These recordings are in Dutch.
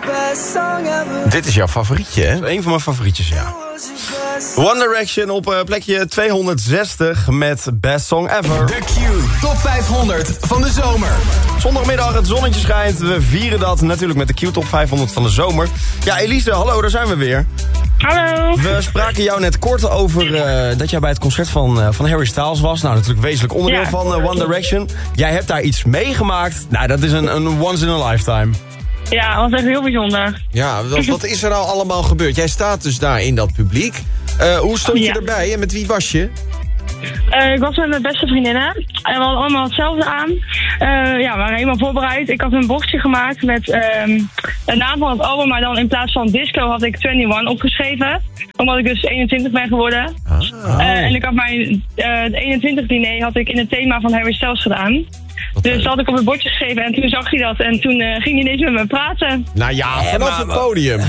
Dit is jouw favorietje, hè? Een van mijn favorietjes, ja. One Direction op plekje 260 met Best Song Ever. De Q Top 500 van de zomer. Zondagmiddag, het zonnetje schijnt. We vieren dat natuurlijk met de Q Top 500 van de zomer. Ja, Elise, hallo, daar zijn we weer. Hallo. We spraken jou net kort over dat jij bij het concert van Harry Styles was. Nou, natuurlijk wezenlijk onderdeel van One Direction. Jij hebt daar iets meegemaakt. Nou, dat is een once in a lifetime. Ja, dat was echt heel bijzonder. Ja, wat is er nou allemaal gebeurd? Jij staat dus daar in dat publiek. Hoe stond je erbij en met wie was je? Ik was met mijn beste vriendinnen. En we hadden allemaal hetzelfde aan. We waren helemaal voorbereid. Ik had een boxje gemaakt met de naam van het album. Maar dan in plaats van disco had ik 21 opgeschreven. Omdat ik dus 21 ben geworden. En ik had mijn 21-diner had ik in het thema van Harry Styles gedaan. Dus dat had ik op het bordje geschreven en toen zag hij dat. En toen ging hij ineens met me praten. Nou ja, vanaf het podium.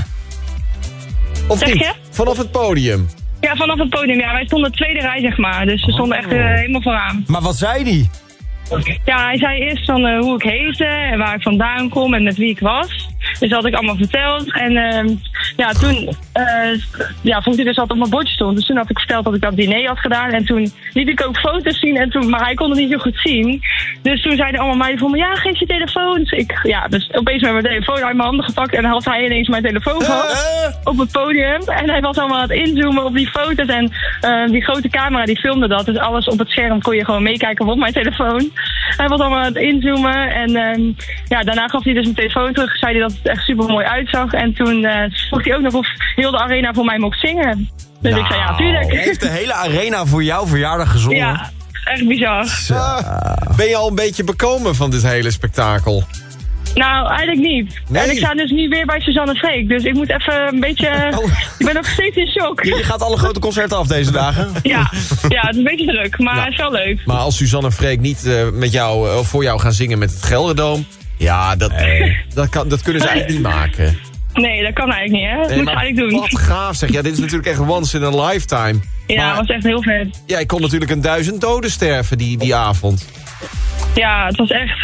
Of zeg niet? Je? Vanaf het podium. Ja, vanaf het podium. Ja, wij stonden tweede rij, zeg maar. Dus we stonden echt helemaal vooraan. Maar wat zei hij? Ja, hij zei eerst van hoe ik heette en waar ik vandaan kom en met wie ik was. Dus dat had ik allemaal verteld. En toen vond hij dus dat op mijn bordje stond. Dus toen had ik verteld dat ik dat diner had gedaan. En toen liet ik ook foto's zien. Maar hij kon het niet zo goed zien. Dus toen zeiden allemaal meiden van me, ja, geef je telefoon. Dus opeens met mijn telefoon uit mijn handen gepakt. En dan had hij ineens mijn telefoon gehad op het podium. En hij was allemaal aan het inzoomen op die foto's. En die grote camera die filmde dat. Dus alles op het scherm kon je gewoon meekijken op mijn telefoon. Hij was allemaal aan het inzoomen. En daarna gaf hij dus mijn telefoon terug. Zei hij dat het echt super mooi uitzag. En toen vroeg hij ook nog of heel de arena voor mij mocht zingen. Dus ik zei ja, tuurlijk. Hij heeft de hele arena voor jouw verjaardag gezongen. Ja, echt bizar. Ben je al een beetje bekomen van dit hele spektakel? Nou, eigenlijk niet. Nee. En ik sta dus nu weer bij Suzanne Freek. Dus ik moet even een beetje... Ik ben nog steeds in shock. Je gaat alle grote concerten af deze dagen? Ja, het is een beetje druk, maar het is wel leuk. Maar als Suzanne Freek niet met jou of voor jou gaan zingen met het Gelderdoom... Ja, dat kunnen ze eigenlijk niet maken. Nee, dat kan eigenlijk niet, hè? Dat moet je eigenlijk doen. Wat gaaf zeg. Ja, dit is natuurlijk echt once in a lifetime. Ja, dat was echt heel vet. Ja, ik kon natuurlijk 1000 doden sterven die avond. Ja, het was echt...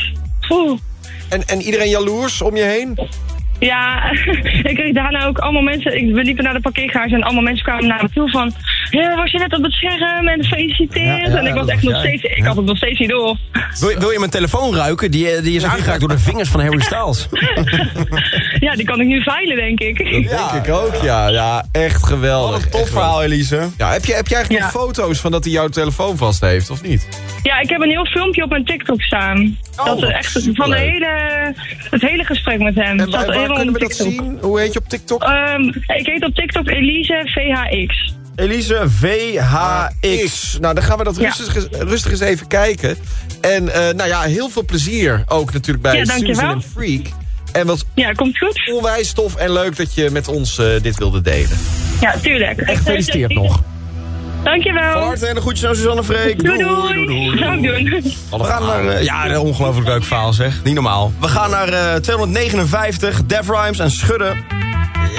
En iedereen jaloers om je heen? Ja, ik kreeg daarna ook allemaal mensen... We liepen naar de parkeergarage en allemaal mensen kwamen naar me toe van... Ja, was je net op het scherm en gefeliciteerd? En ik was echt nog steeds... Ik had het nog steeds niet door. Wil je mijn telefoon ruiken? Die is aangeraakt door de vingers van Harry Styles. Ja, die kan ik nu veilen, denk ik. Dat denk ik ook, ja. Ja, echt geweldig. Wat een tof verhaal, Elise. Ja, heb je eigenlijk nog foto's van dat hij jouw telefoon vast heeft, of niet? Ja, ik heb een heel filmpje op mijn TikTok staan. Dat is echt van het hele gesprek met hem. En waar kunnen we dat zien? Hoe heet je op TikTok? Ik heet op TikTok Elise VHX. Elise VHX. Nou, dan gaan we dat rustig eens even kijken. En heel veel plezier ook natuurlijk bij Susan & Freak. En wat komt goed. Onwijs tof en leuk dat je met ons dit wilde delen. Ja, tuurlijk. En gefeliciteerd nog. Dankjewel. Van harte en de groetjes aan Suzanne Freek. Doei. Zou ik doen. We gaan naar... een ongelooflijk leuk verhaal zeg. Niet normaal. We gaan naar 259. Def Rhymes en Schudden.